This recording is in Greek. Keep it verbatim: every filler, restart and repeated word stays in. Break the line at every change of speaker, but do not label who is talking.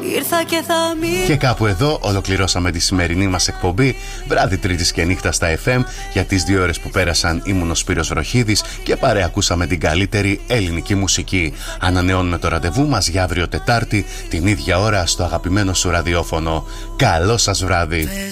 ήρθα και θα μείνω.
Και κάπου εδώ ολοκληρώσαμε τη σημερινή μας εκπομπή. Βράδυ Τρίτης και νύχτα στα εφ εμ. Για τις δύο ώρες που πέρασαν ήμουν ο Σπύρος Βροχίδης και παρεακούσαμε την καλύτερη ελληνική μουσική. Ανανεώνουμε το ραντεβού μας για αύριο Τετάρτη την ίδια ώρα στο αγαπημένο σου ραδιόφωνο. Καλό σας βράδυ.